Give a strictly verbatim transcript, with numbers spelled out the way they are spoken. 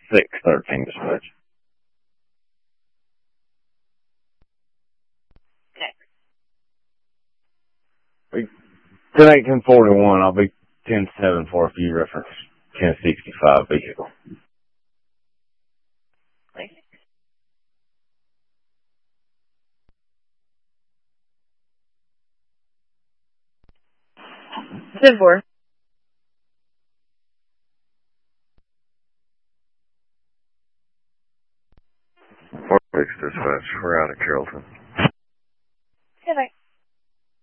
six thirteen dispatch. Okay. ten eighteen forty-one, I'll be ten seven for a few reference. ten sixty-five vehicle. Okay. ten four. four six dispatch. We're out of Carrollton.